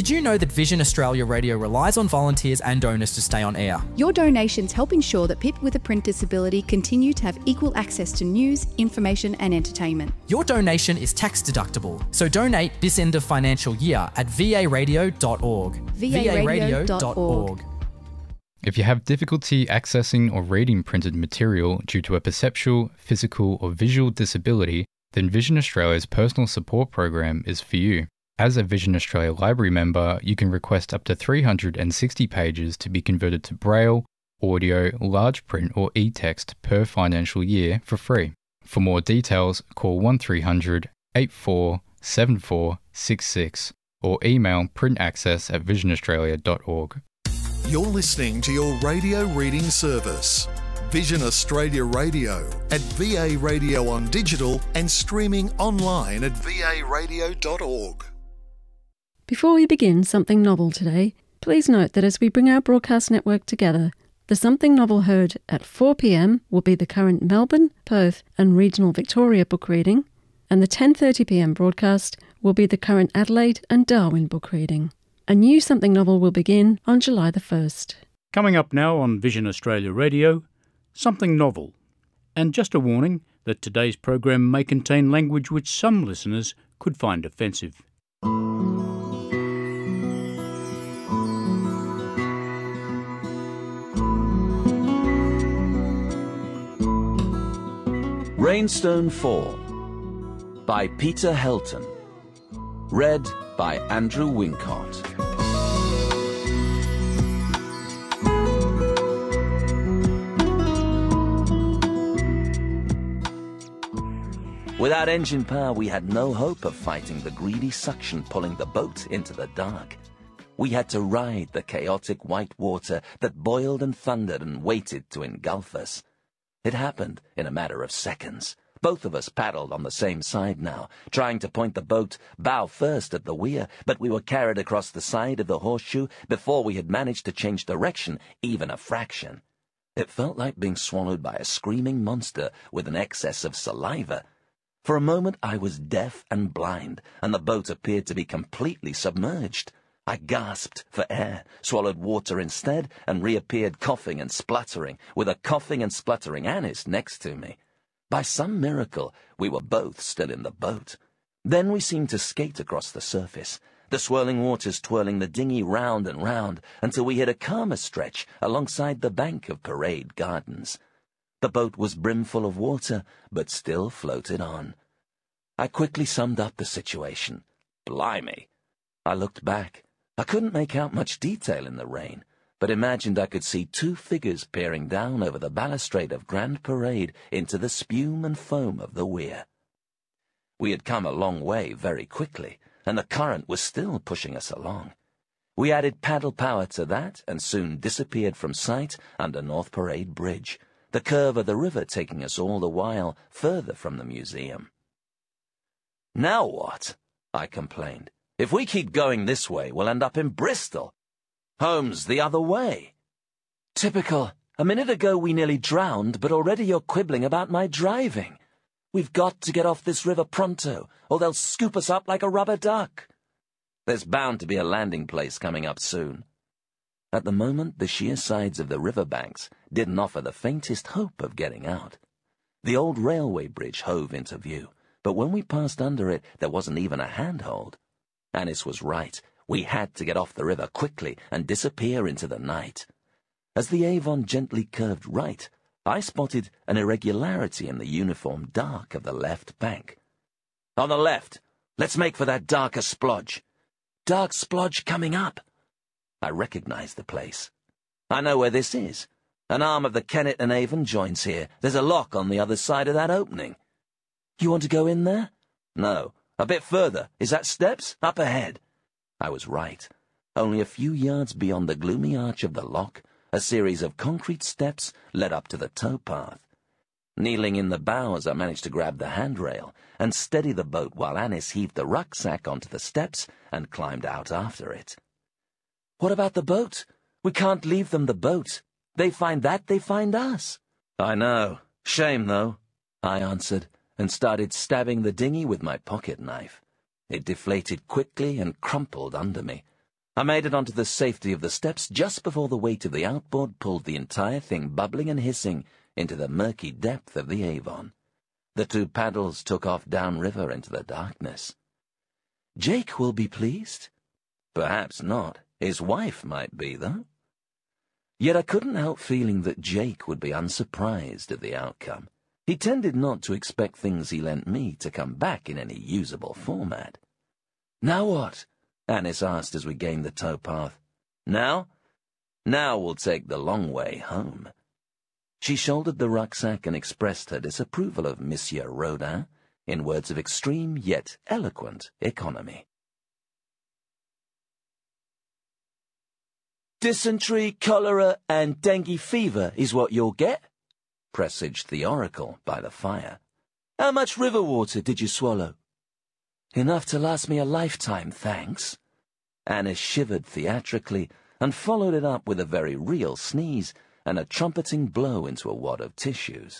Did you know that Vision Australia Radio relies on volunteers and donors to stay on air? Your donations help ensure that people with a print disability continue to have equal access to news, information and entertainment. Your donation is tax deductible, so donate this end of financial year at varadio.org. varadio.org. If you have difficulty accessing or reading printed material due to a perceptual, physical or visual disability, then Vision Australia's personal support program is for you. As a Vision Australia Library member, you can request up to 360 pages to be converted to Braille, audio, large print or e-text per financial year for free. For more details, call 1300 84 7466 or email printaccess@visionaustralia.org. You're listening to your radio reading service, Vision Australia Radio, at VA Radio on digital and streaming online at varadio.org. Before we begin Something Novel today, please note that as we bring our broadcast network together, the Something Novel heard at 4 p.m. will be the current Melbourne, Perth and regional Victoria book reading, and the 10:30 p.m. broadcast will be the current Adelaide and Darwin book reading. A new Something Novel will begin on July the 1st. Coming up now on Vision Australia Radio, Something Novel. And just a warning that today's program may contain language which some listeners could find offensive. Rainstone Fall by Peter Helton. Read by Andrew Wincott. Without engine power, we had no hope of fighting the greedy suction pulling the boat into the dark. We had to ride the chaotic white water that boiled and thundered and waited to engulf us. It happened in a matter of seconds. Both of us paddled on the same side now, trying to point the boat bow first at the weir, but we were carried across the side of the horseshoe before we had managed to change direction even a fraction. It felt like being swallowed by a screaming monster with an excess of saliva. For a moment I was deaf and blind, and the boat appeared to be completely submerged. I gasped for air, swallowed water instead, and reappeared coughing and spluttering, with a coughing and spluttering Anis next to me. By some miracle, we were both still in the boat. Then we seemed to skate across the surface, the swirling waters twirling the dinghy round and round, until we hit a calmer stretch alongside the bank of Parade Gardens. The boat was brimful of water, but still floated on. I quickly summed up the situation. Blimey! I looked back. I couldn't make out much detail in the rain, but imagined I could see two figures peering down over the balustrade of Grand Parade into the spume and foam of the weir. We had come a long way very quickly, and the current was still pushing us along. We added paddle power to that and soon disappeared from sight under North Parade Bridge, the curve of the river taking us all the while further from the museum. "Now what?" I complained. "If we keep going this way, we'll end up in Bristol. Home's the other way." "Typical. A minute ago we nearly drowned, but already you're quibbling about my driving. We've got to get off this river pronto, or they'll scoop us up like a rubber duck. There's bound to be a landing place coming up soon." At the moment, the sheer sides of the riverbanks didn't offer the faintest hope of getting out. The old railway bridge hove into view, but when we passed under it, there wasn't even a handhold. Anis was right. We had to get off the river quickly and disappear into the night. As the Avon gently curved right, I spotted an irregularity in the uniform dark of the left bank. "On the left. Let's make for that darker splodge." "Dark splodge coming up." I recognized the place. "I know where this is. An arm of the Kennet and Avon joins here. There's a lock on the other side of that opening." "You want to go in there?" "No. A bit further. Is that steps? Up ahead." I was right. Only a few yards beyond the gloomy arch of the lock, a series of concrete steps led up to the towpath. Kneeling in the bows, I managed to grab the handrail and steady the boat while Anis heaved the rucksack onto the steps and climbed out after it. "What about the boat? We can't leave them the boat. They find that, they find us." "I know. Shame, though," I answered, and started stabbing the dinghy with my pocket knife. It deflated quickly and crumpled under me. I made it onto the safety of the steps just before the weight of the outboard pulled the entire thing bubbling and hissing into the murky depth of the Avon. The 2 paddles took off downriver into the darkness. Jake will be pleased. Perhaps not. His wife might be, though. Yet I couldn't help feeling that Jake would be unsurprised at the outcome. He tended not to expect things he lent me to come back in any usable format. "Now what?" Anis asked as we gained the towpath. Now we'll take the long way home." She shouldered the rucksack and expressed her disapproval of Monsieur Rodin in words of extreme yet eloquent economy. "Dysentery, cholera, and dengue fever is what you'll get," presaged the oracle by the fire. "How much river water did you swallow?" "Enough to last me a lifetime, thanks." Anis shivered theatrically and followed it up with a very real sneeze and a trumpeting blow into a wad of tissues.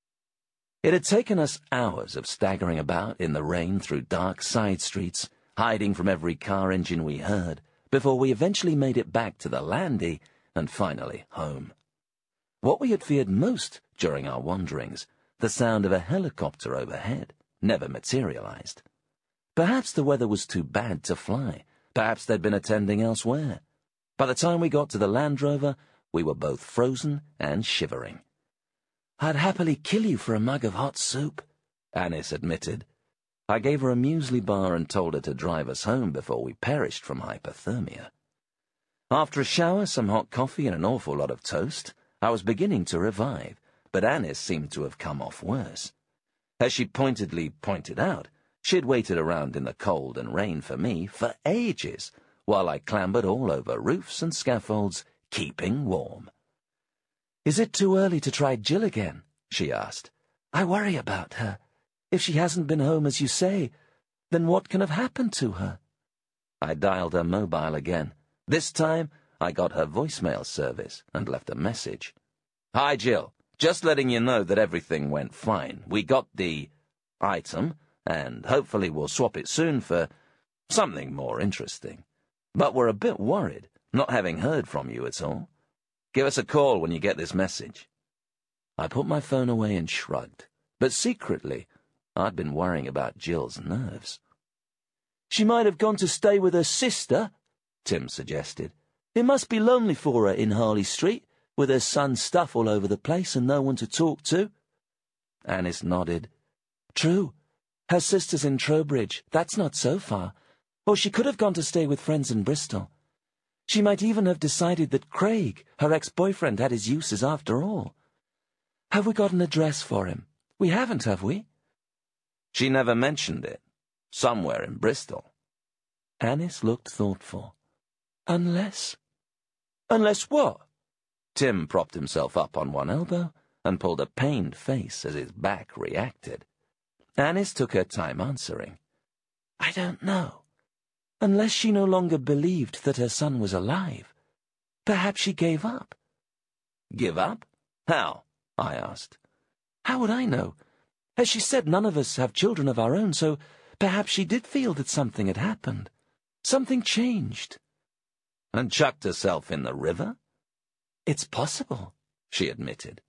It had taken us hours of staggering about in the rain through dark side streets, hiding from every car engine we heard, before we eventually made it back to the landy and finally home. What we had feared most during our wanderings, the sound of a helicopter overhead, never materialized. Perhaps the weather was too bad to fly. Perhaps they'd been attending elsewhere. By the time we got to the Land Rover, we were both frozen and shivering. "I'd happily kill you for a mug of hot soup," Anis admitted. I gave her a muesli bar and told her to drive us home before we perished from hypothermia. After a shower, some hot coffee, and an awful lot of toast, I was beginning to revive, but Anis seemed to have come off worse. As she pointedly pointed out, she'd waited around in the cold and rain for me for ages, while I clambered all over roofs and scaffolds, keeping warm. "Is it too early to try Jill again?" she asked. "I worry about her. If she hasn't been home as you say, then what can have happened to her?" I dialed her mobile again. This time, I got her voicemail service and left a message. "Hi, Jill. Just letting you know that everything went fine. We got the item, and hopefully we'll swap it soon for something more interesting. But we're a bit worried, not having heard from you at all. Give us a call when you get this message." I put my phone away and shrugged, but secretly, I'd been worrying about Jill's nerves. "She might have gone to stay with her sister," Tim suggested. "It must be lonely for her in Harley Street, with her son's stuff all over the place and no one to talk to." Anis nodded. "True. Her sister's in Trowbridge. That's not so far. Or she could have gone to stay with friends in Bristol. She might even have decided that Craig, her ex-boyfriend, had his uses after all. Have we got an address for him? We haven't, have we?" "She never mentioned it. Somewhere in Bristol." Anis looked thoughtful. "Unless—" "Unless what?" Tim propped himself up on one elbow and pulled a pained face as his back reacted. Anis took her time answering. "I don't know. Unless she no longer believed that her son was alive. Perhaps she gave up." "Give up? How?" I asked. "How would I know? As she said, none of us have children of our own, so perhaps she did feel that something had happened. Something changed." "And chucked herself in the river?" "It's possible," she admitted.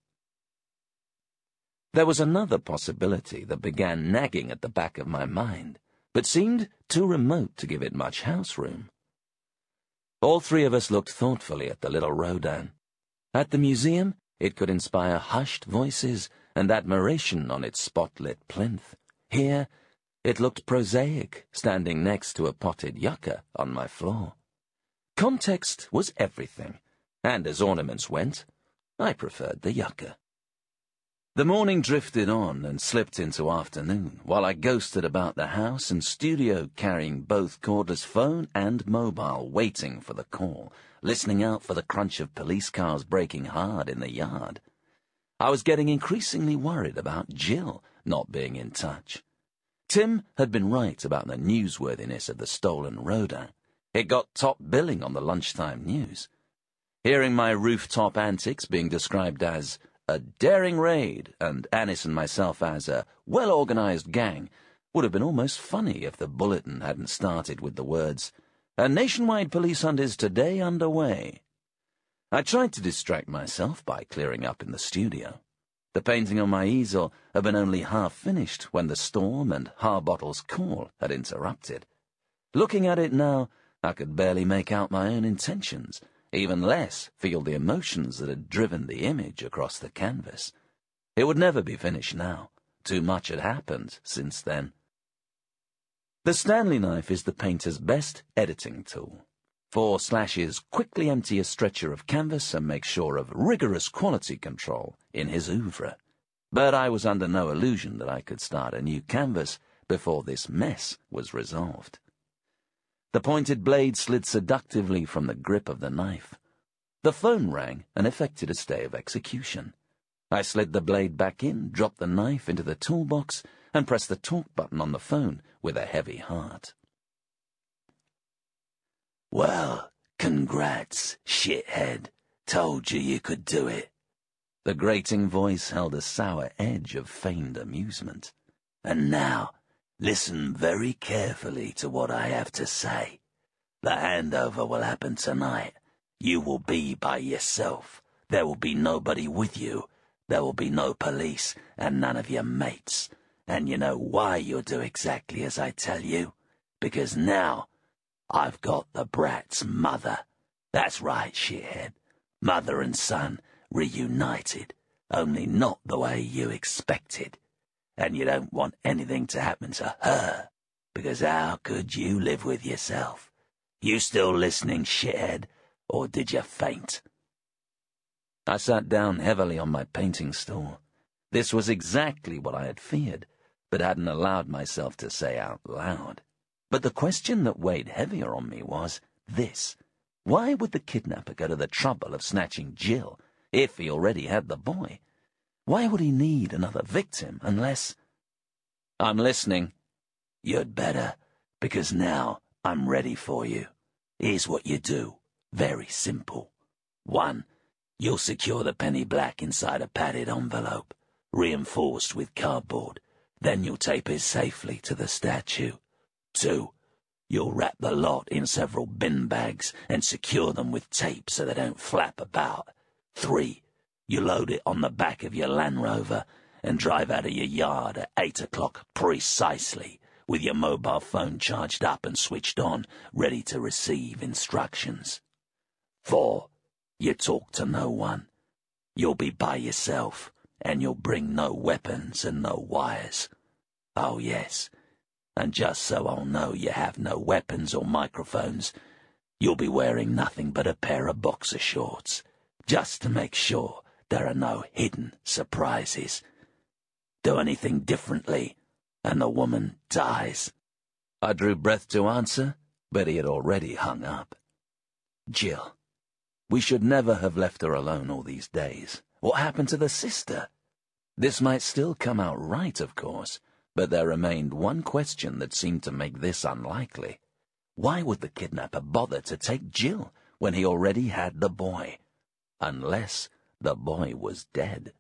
There was another possibility that began nagging at the back of my mind, but seemed too remote to give it much house room. All three of us looked thoughtfully at the little Rodin. At the museum, it could inspire hushed voices and admiration on its spotlit plinth. Here, it looked prosaic, standing next to a potted yucca on my floor. Context was everything, and as ornaments went, I preferred the yucca. The morning drifted on and slipped into afternoon, while I ghosted about the house and studio carrying both cordless phone and mobile, waiting for the call, listening out for the crunch of police cars braking hard in the yard. I was getting increasingly worried about Jill not being in touch. Tim had been right about the newsworthiness of the stolen Rodin. It got top billing on the lunchtime news. Hearing my rooftop antics being described as a daring raid and Anis and myself as a well-organized gang would have been almost funny if the bulletin hadn't started with the words, A nationwide police hunt is today underway. I tried to distract myself by clearing up in the studio. The painting on my easel had been only half finished when the storm and Harbottle's call had interrupted. Looking at it now, I could barely make out my own intentions, even less feel the emotions that had driven the image across the canvas. It would never be finished now. Too much had happened since then. The Stanley knife is the painter's best editing tool. 4 slashes quickly empty a stretcher of canvas and make sure of rigorous quality control in his oeuvre. But I was under no illusion that I could start a new canvas before this mess was resolved. The pointed blade slid seductively from the grip of the knife. The phone rang and effected a stay of execution. I slid the blade back in, dropped the knife into the toolbox, and pressed the talk button on the phone with a heavy heart. "Well, congrats, shithead. Told you could do it." The grating voice held a sour edge of feigned amusement. "And now, listen very carefully to what I have to say. The handover will happen tonight. You will be by yourself. There will be nobody with you. There will be no police and none of your mates. And you know why you'll do exactly as I tell you? Because now I've got the brat's mother. That's right, shithead. Mother and son reunited, only not the way you expected. And you don't want anything to happen to her, because how could you live with yourself? You still listening, shithead, or did you faint?" I sat down heavily on my painting stool. This was exactly what I had feared, but hadn't allowed myself to say out loud. But the question that weighed heavier on me was this. Why would the kidnapper go to the trouble of snatching Jill if he already had the boy? Why would he need another victim unless... "I'm listening." "You'd better, because now I'm ready for you. Here's what you do. Very simple. 1. You'll secure the penny black inside a padded envelope, reinforced with cardboard. Then you'll tape it safely to the statue. 2. You'll wrap the lot in several bin bags and secure them with tape so they don't flap about. 3. You load it on the back of your Land Rover and drive out of your yard at 8 o'clock precisely, with your mobile phone charged up and switched on, ready to receive instructions. 4. You talk to no one. You'll be by yourself, and you'll bring no weapons and no wires. Oh, yes. And just so I'll know you have no weapons or microphones, you'll be wearing nothing but a pair of boxer shorts, just to make sure there are no hidden surprises. Do anything differently, and the woman dies." I drew breath to answer, but he had already hung up. Jill. We should never have left her alone all these days. What happened to the sister? This might still come out right, of course, but there remained one question that seemed to make this unlikely. Why would the kidnapper bother to take Jill when he already had the boy? Unless the boy was dead.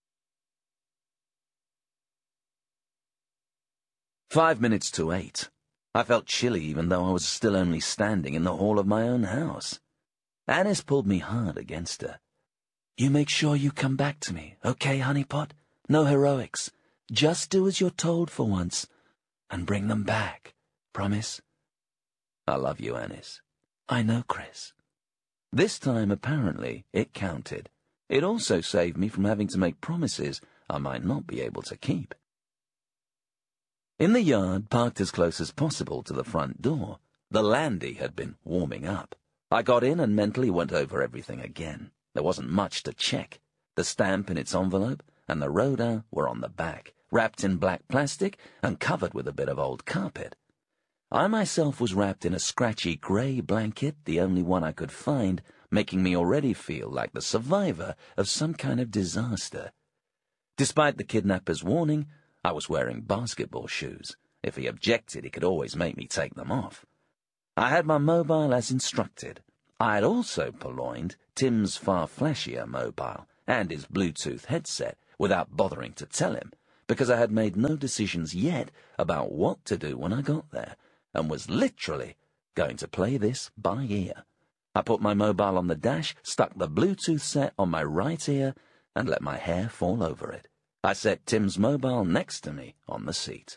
5 minutes to 8. I felt chilly even though I was still only standing in the hall of my own house. Annis pulled me hard against her. "You make sure you come back to me, okay, honeypot? No heroics. Just do as you're told for once, and bring them back. Promise?" "I love you, Annis." "I know, Chris." This time, apparently, it counted. It also saved me from having to make promises I might not be able to keep. In the yard, parked as close as possible to the front door, the Landy had been warming up. I got in and mentally went over everything again. There wasn't much to check. The stamp in its envelope and the Rodin were on the back, wrapped in black plastic and covered with a bit of old carpet. I myself was wrapped in a scratchy grey blanket, the only one I could find, making me already feel like the survivor of some kind of disaster. Despite the kidnapper's warning, I was wearing basketball shoes. If he objected, he could always make me take them off. I had my mobile as instructed. I had also purloined Tim's far flashier mobile and his Bluetooth headset without bothering to tell him, because I had made no decisions yet about what to do when I got there, and was literally going to play this by ear. I put my mobile on the dash, stuck the Bluetooth set on my right ear, and let my hair fall over it. I set Tim's mobile next to me on the seat.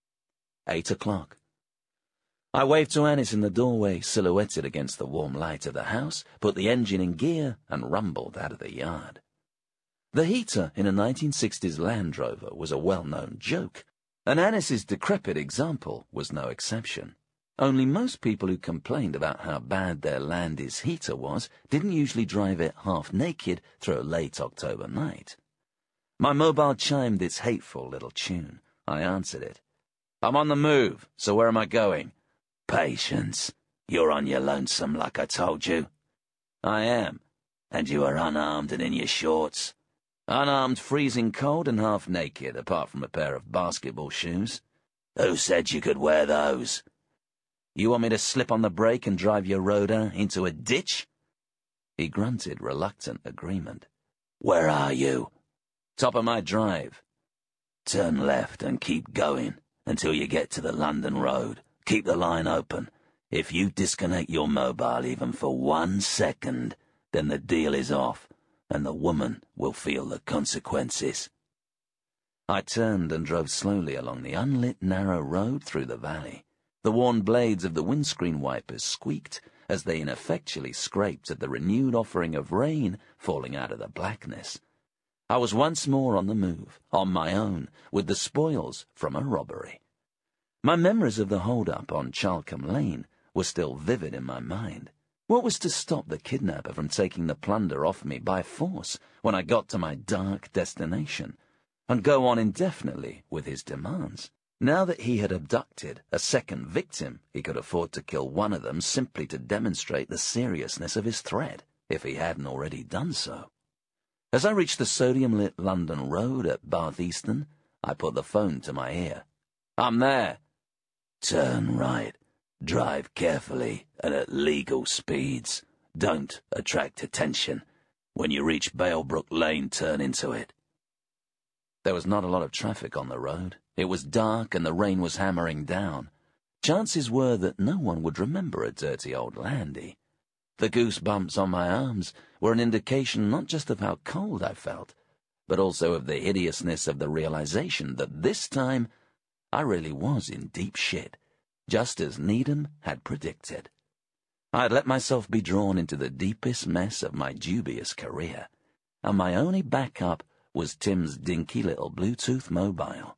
8 o'clock. I waved to Annis in the doorway, silhouetted against the warm light of the house, put the engine in gear, and rumbled out of the yard. The heater in a 1960s Land Rover was a well-known joke, and Annis's decrepit example was no exception. Only most people who complained about how bad their Landis heater was didn't usually drive it half naked through a late October night. My mobile chimed its hateful little tune. I answered it. I'm on the move, so where am I going? Patience. You're on your lonesome like I told you. I am. And you are unarmed and in your shorts. Unarmed, freezing cold, and half naked, apart from a pair of basketball shoes. Who said you could wear those? You want me to slip on the brake and drive your Rhoda into a ditch? He grunted reluctant agreement. Where are you? Top of my drive. Turn left and keep going until you get to the London Road. Keep the line open. If you disconnect your mobile even for 1 second, then the deal is off, and the woman will feel the consequences. I turned and drove slowly along the unlit narrow road through the valley. The worn blades of the windscreen wipers squeaked as they ineffectually scraped at the renewed offering of rain falling out of the blackness. I was once more on the move, on my own, with the spoils from a robbery. My memories of the hold-up on Chalcombe Lane were still vivid in my mind. What was to stop the kidnapper from taking the plunder off me by force when I got to my dark destination, and go on indefinitely with his demands? Now that he had abducted a second victim, he could afford to kill one of them simply to demonstrate the seriousness of his threat, if he hadn't already done so. As I reached the sodium-lit London Road at Bath Easton, I put the phone to my ear. I'm there. Turn right. Drive carefully and at legal speeds. Don't attract attention. When you reach Balebrook Lane, turn into it. There was not a lot of traffic on the road. It was dark and the rain was hammering down. Chances were that no one would remember a dirty old Landy. The goosebumps on my arms were an indication not just of how cold I felt, but also of the hideousness of the realization that this time I really was in deep shit, just as Needham had predicted. I had let myself be drawn into the deepest mess of my dubious career, and my only backup was Tim's dinky little Bluetooth mobile.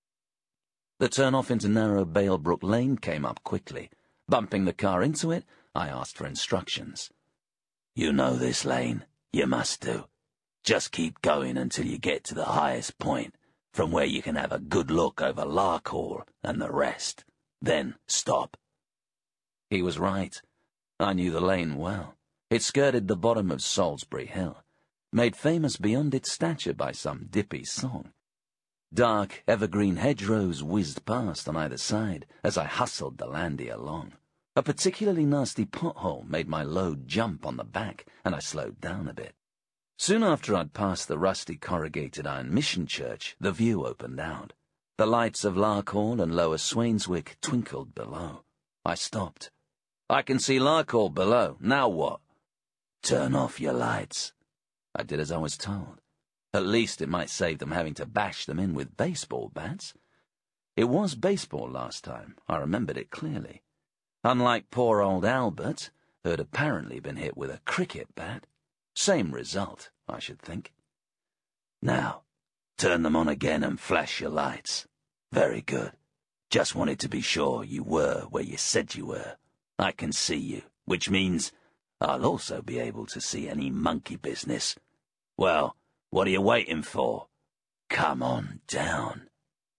The turn-off into narrow Balebrook Lane came up quickly. Bumping the car into it, I asked for instructions. You know this lane. You must do. Just keep going until you get to the highest point, from where you can have a good look over Larkhall and the rest. Then stop. He was right. I knew the lane well. It skirted the bottom of Salisbury Hill, made famous beyond its stature by some dippy song. Dark, evergreen hedgerows whizzed past on either side as I hustled the Landy along. A particularly nasty pothole made my load jump on the back, and I slowed down a bit. Soon after I'd passed the rusty corrugated iron mission church, the view opened out. The lights of Larkhall and Lower Swainswick twinkled below. I stopped. I can see Larkhall below. Now what? Turn off your lights. I did as I was told. At least it might save them having to bash them in with baseball bats. It was baseball last time. I remembered it clearly. Unlike poor old Albert, who had apparently been hit with a cricket bat. Same result, I should think. Now, turn them on again and flash your lights. Very good. Just wanted to be sure you were where you said you were. I can see you, which means I'll also be able to see any monkey business. Well, what are you waiting for? Come on down.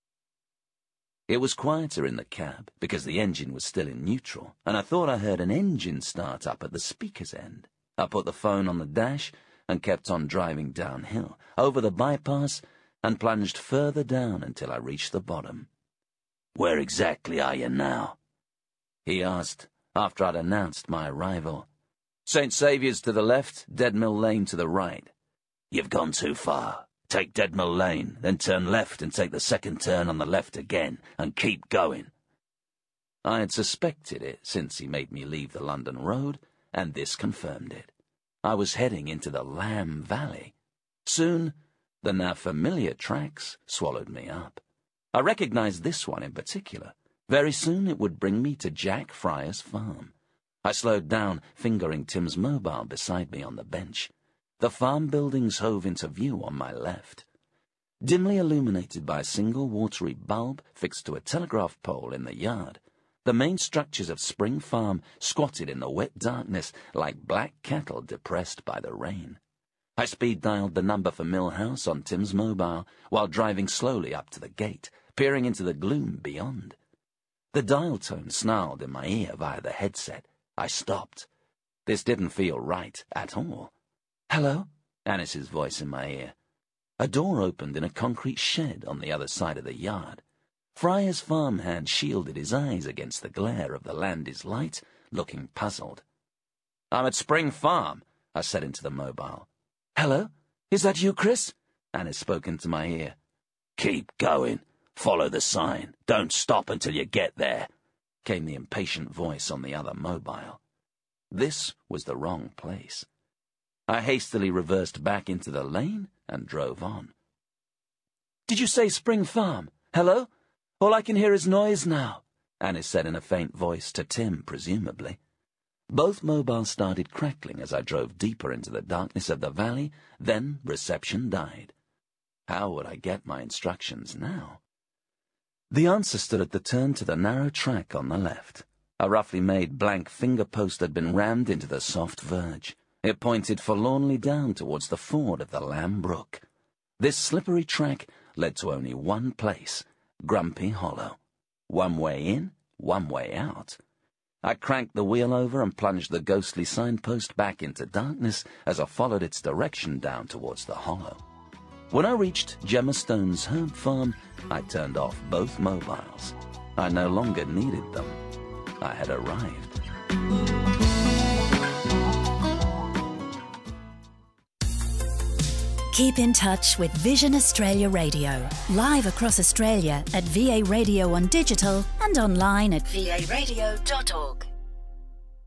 It was quieter in the cab because the engine was still in neutral, and I thought I heard an engine start up at the speaker's end. I put the phone on the dash and kept on driving downhill, over the bypass, and plunged further down until I reached the bottom. Where exactly are you now? He asked, after I'd announced my arrival. St. Saviour's to the left, Deadmill Lane to the right. You've gone too far. Take Deadmill Lane, then turn left and take the second turn on the left again, and keep going. I had suspected it since he made me leave the London road, and this confirmed it. I was heading into the Lamb Valley. Soon, the now familiar tracks swallowed me up. I recognized this one in particular. Very soon it would bring me to Jack Fryer's farm. I slowed down, fingering Tim's mobile beside me on the bench. The farm buildings hove into view on my left. Dimly illuminated by a single watery bulb fixed to a telegraph pole in the yard, the main structures of Spring Farm squatted in the wet darkness like black cattle depressed by the rain. I speed-dialed the number for Mill House on Tim's mobile while driving slowly up to the gate, peering into the gloom beyond. The dial tone snarled in my ear via the headset. I stopped. This didn't feel right at all. "Hello?" Annis's voice in my ear. A door opened in a concrete shed on the other side of the yard. Fryer's farmhand shielded his eyes against the glare of the Landis light, looking puzzled. "I'm at Spring Farm," I said into the mobile. "Hello? Is that you, Chris?" Annis spoke into my ear. "Keep going. Follow the sign. Don't stop until you get there," came the impatient voice on the other mobile. This was the wrong place. I hastily reversed back into the lane and drove on. "Did you say Spring Farm? Hello? All I can hear is noise now," Annis said in a faint voice to Tim, presumably. Both mobiles started crackling as I drove deeper into the darkness of the valley, then reception died. How would I get my instructions now? The answer stood at the turn to the narrow track on the left. A roughly made blank finger post had been rammed into the soft verge. It pointed forlornly down towards the ford of the Lamb Brook. This slippery track led to only one place, Grumpy Hollow. One way in, one way out. I cranked the wheel over and plunged the ghostly signpost back into darkness as I followed its direction down towards the hollow. When I reached Gemma Stone's herb farm, I turned off both mobiles. I no longer needed them. I had arrived. Keep in touch with Vision Australia Radio, live across Australia at VA Radio on digital and online at varadio.org.